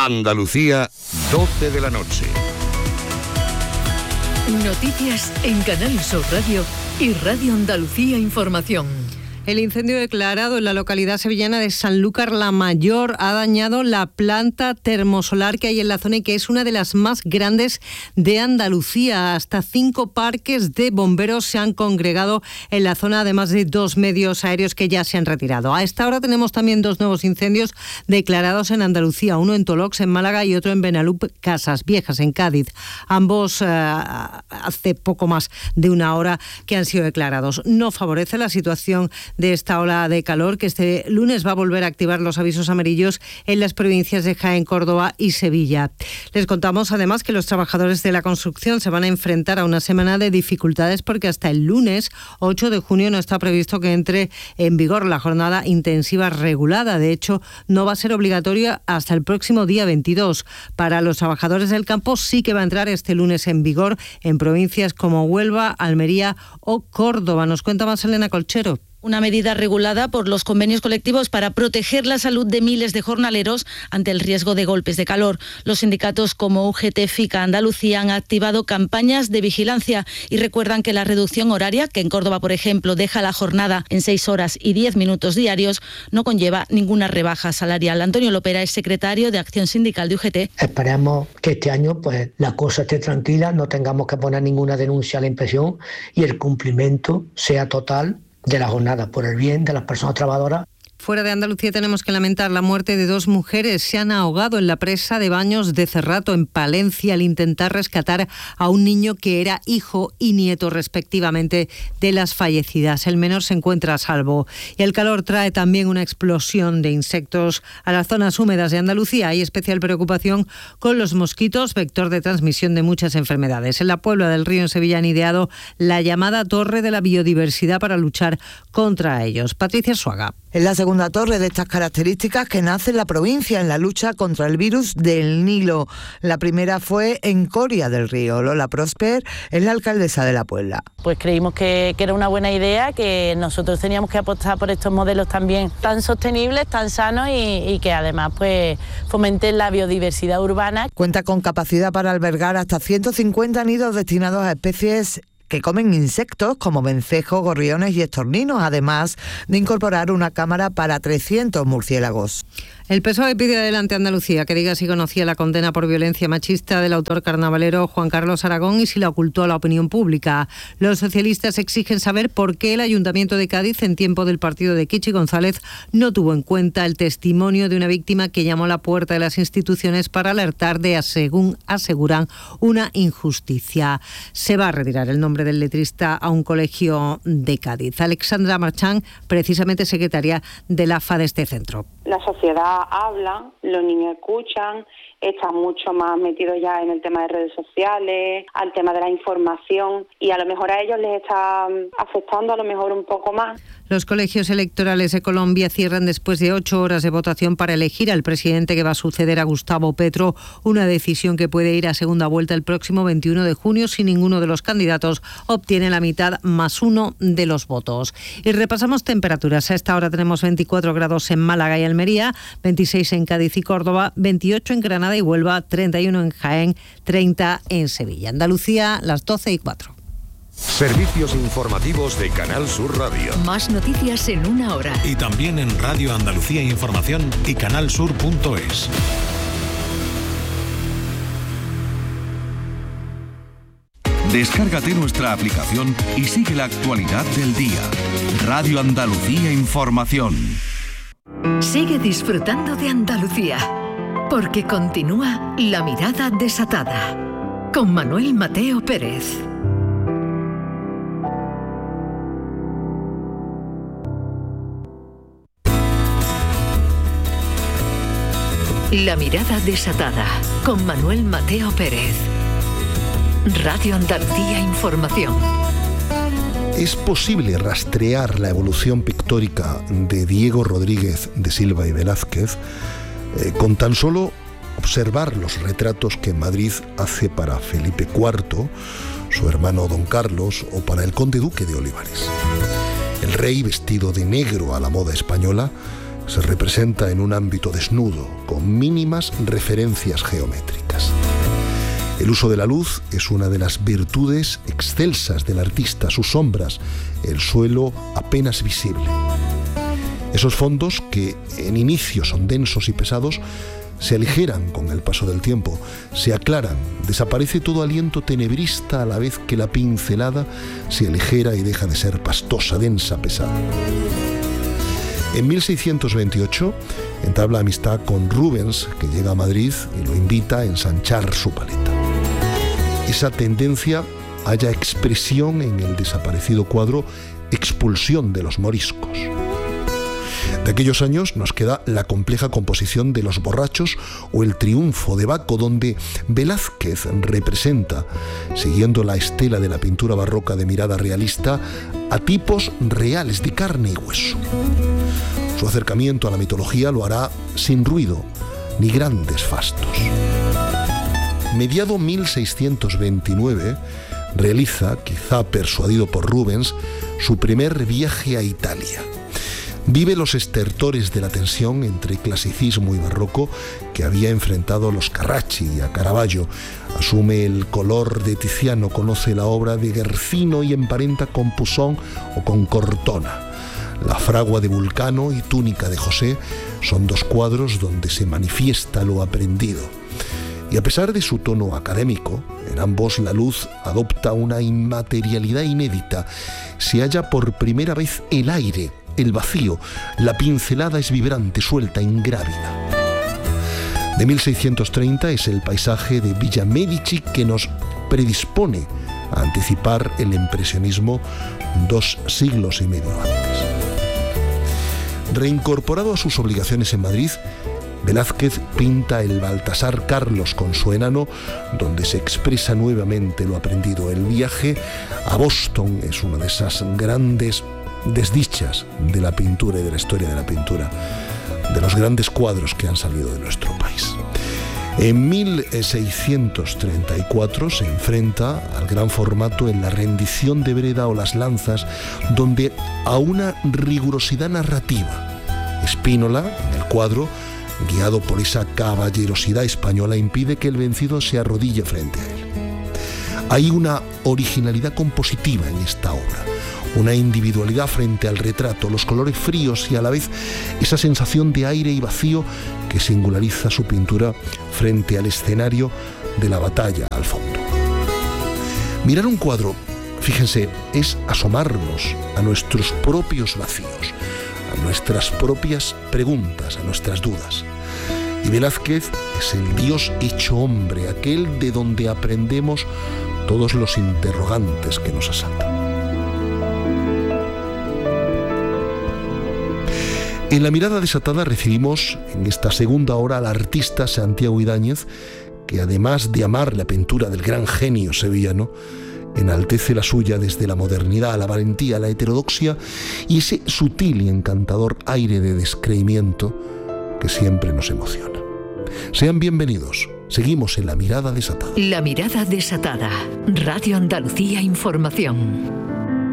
Andalucía, 12 de la noche. Noticias en Canal Sur Radio y Radio Andalucía Información. El incendio declarado en la localidad sevillana de Sanlúcar la Mayor ha dañado la planta termosolar que hay en la zona y que es una de las más grandes de Andalucía. Hasta 5 parques de bomberos se han congregado en la zona, además de 2 medios aéreos que ya se han retirado. A esta hora tenemos también 2 nuevos incendios declarados en Andalucía, uno en Tolox, en Málaga, y otro en Benalup, Casas Viejas, en Cádiz. Ambos hace poco más de una hora que han sido declarados. No favorece la situación de esta ola de calor, que este lunes va a volver a activar los avisos amarillos en las provincias de Jaén, Córdoba y Sevilla. Les contamos además que los trabajadores de la construcción se van a enfrentar a una semana de dificultades porque hasta el lunes 8 de junio no está previsto que entre en vigor la jornada intensiva regulada. De hecho, no va a ser obligatoria hasta el próximo día 22. Para los trabajadores del campo sí que va a entrar este lunes en vigor en provincias como Huelva, Almería o Córdoba. Nos cuenta más Elena Colchero. Una medida regulada por los convenios colectivos para proteger la salud de miles de jornaleros ante el riesgo de golpes de calor. Los sindicatos como UGT, FICA, Andalucía han activado campañas de vigilancia y recuerdan que la reducción horaria, que en Córdoba, por ejemplo, deja la jornada en 6 horas y 10 minutos diarios, no conlleva ninguna rebaja salarial. Antonio Lopera es secretario de Acción Sindical de UGT. Esperemos que este año la cosa esté tranquila, no tengamos que poner ninguna denuncia a la inspección y el cumplimiento sea total de la jornada, por el bien de las personas trabajadoras. Fuera de Andalucía tenemos que lamentar la muerte de 2 mujeres. Se han ahogado en la presa de Baños de Cerrato, en Palencia, al intentar rescatar a un niño que era hijo y nieto, respectivamente, de las fallecidas. El menor se encuentra a salvo. Y el calor trae también una explosión de insectos a las zonas húmedas de Andalucía. Hay especial preocupación con los mosquitos, vector de transmisión de muchas enfermedades. En la Puebla del Río, en Sevilla, han ideado la llamada Torre de la Biodiversidad para luchar contra ellos. Patricia Suaga. Es la segunda torre de estas características que nace en la provincia en la lucha contra el virus del Nilo. La primera fue en Coria del Río. Lola Prosper es la alcaldesa de la Puebla. Pues creímos que era una buena idea, que nosotros teníamos que apostar por estos modelos también tan sostenibles, tan sanos y que además pues fomenten la biodiversidad urbana. Cuenta con capacidad para albergar hasta 150 nidos destinados a especies que comen insectos como vencejos, gorriones y estorninos, además de incorporar una cámara para 300 murciélagos. El PSOE pide adelante a Andalucía que diga si conocía la condena por violencia machista del autor carnavalero Juan Carlos Aragón y si la ocultó a la opinión pública. Los socialistas exigen saber por qué el Ayuntamiento de Cádiz, en tiempo del partido de Kichi González, no tuvo en cuenta el testimonio de una víctima que llamó a la puerta de las instituciones para alertar de, según aseguran, una injusticia. Se va a retirar el nombre del letrista a un colegio de Cádiz. Alexandra Marchán, precisamente secretaria del AFA de este centro. La sociedad habla, los niños escuchan, están mucho más metidos ya en el tema de redes sociales, al tema de la información, y a lo mejor a ellos les está afectando a lo mejor un poco más. Los colegios electorales de Colombia cierran después de 8 horas de votación para elegir al presidente que va a suceder a Gustavo Petro, una decisión que puede ir a segunda vuelta el próximo 21 de junio si ninguno de los candidatos obtiene la mitad más 1 de los votos. Y repasamos temperaturas. A esta hora tenemos 24 grados en Málaga y Almería, 26 en Cádiz y Córdoba, 28 en Granada y Huelva, 31 en Jaén, 30 en Sevilla. Andalucía, las 12:04. Servicios informativos de Canal Sur Radio. Más noticias en una hora. Y también en Radio Andalucía Información y canalsur.es. Descárgate nuestra aplicación y sigue la actualidad del día. Radio Andalucía Información. Sigue disfrutando de Andalucía, porque continúa La Mirada Desatada, con Manuel Mateo Pérez. La Mirada Desatada, con Manuel Mateo Pérez. Radio Andalucía Información. ¿Es posible rastrear la evolución pictórica de Diego Rodríguez de Silva y Velázquez con tan solo observar los retratos que Madrid hace para Felipe IV, su hermano Don Carlos, o para el conde duque de Olivares? El rey, vestido de negro a la moda española, se representa en un ámbito desnudo, con mínimas referencias geométricas. El uso de la luz es una de las virtudes excelsas del artista, sus sombras, el suelo apenas visible. Esos fondos, que en inicio son densos y pesados, se aligeran con el paso del tiempo, se aclaran, desaparece todo aliento tenebrista a la vez que la pincelada se aligera y deja de ser pastosa, densa, pesada. En 1628 entabla amistad con Rubens, que llega a Madrid y lo invita a ensanchar su paleta. Esa tendencia halla expresión en el desaparecido cuadro Expulsión de los moriscos. De aquellos años nos queda la compleja composición de Los borrachos o El triunfo de Baco, donde Velázquez representa, siguiendo la estela de la pintura barroca de mirada realista, a tipos reales de carne y hueso. Su acercamiento a la mitología lo hará sin ruido ni grandes fastos. Mediado 1629, realiza, quizá persuadido por Rubens, su primer viaje a Italia. Vive los estertores de la tensión entre clasicismo y barroco que había enfrentado a los Carracci y a Caravaggio. Asume el color de Tiziano, conoce la obra de Guercino y emparenta con Poussin o con Cortona. La fragua de Vulcano y Túnica de José son dos cuadros donde se manifiesta lo aprendido. Y a pesar de su tono académico, en ambos la luz adopta una inmaterialidad inédita. Se halla por primera vez el aire, el vacío, la pincelada es vibrante, suelta, ingrávida. De 1630 es el paisaje de Villa Medici que nos predispone a anticipar el impresionismo 2 siglos y medio antes. Reincorporado a sus obligaciones en Madrid, Velázquez pinta el Baltasar Carlos con su enano, donde se expresa nuevamente lo aprendido. El viaje a Boston es una de esas grandes desdichas de la pintura y de la historia de la pintura, de los grandes cuadros que han salido de nuestro país. En 1634 se enfrenta al gran formato en La rendición de Breda o Las lanzas, donde a una rigurosidad narrativa. Spínola, en el cuadro, guiado por esa caballerosidad española, impide que el vencido se arrodille frente a él. Hay una originalidad compositiva en esta obra, una individualidad frente al retrato, los colores fríos y a la vez esa sensación de aire y vacío que singulariza su pintura frente al escenario de la batalla al fondo. Mirar un cuadro, fíjense, es asomarnos a nuestros propios vacíos, a nuestras propias preguntas, a nuestras dudas. Y Velázquez es el Dios hecho hombre, aquel de donde aprendemos todos los interrogantes que nos asaltan. En La mirada desatada recibimos en esta segunda hora al artista Santiago Ibáñez, que además de amar la pintura del gran genio sevillano, enaltece la suya desde la modernidad, la valentía, la heterodoxia y ese sutil y encantador aire de descreimiento que siempre nos emociona. Sean bienvenidos. Seguimos en La mirada desatada. La mirada desatada. Radio Andalucía Información.